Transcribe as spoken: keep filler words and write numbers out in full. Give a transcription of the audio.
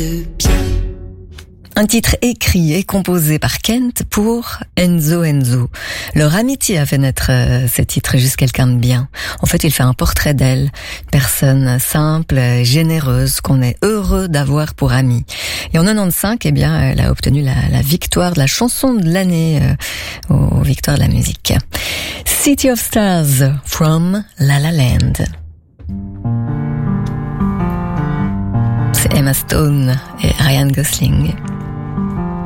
de pied. Un titre écrit et composé par Kent pour Enzo Enzo. Leur amitié a fait naître euh, ce titre Juste quelqu'un de bien. En fait, il fait un portrait d'elle, une personne simple, généreuse, qu'on est heureux d'avoir pour amie. Et en quatre-vingt-quinze, eh bien, elle a obtenu la, la victoire de la chanson de l'année euh, aux victoires de la musique. City of Stars from La La Land. C'est Emma Stone et Ryan Gosling.